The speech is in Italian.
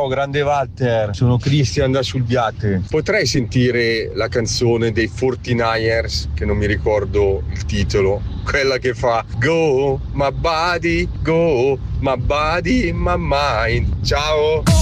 grande Walter, sono Christian da Sulbiate. Potrei sentire la canzone dei 49ers, che non mi ricordo il titolo, quella che fa Go, my body, my mind. Ciao!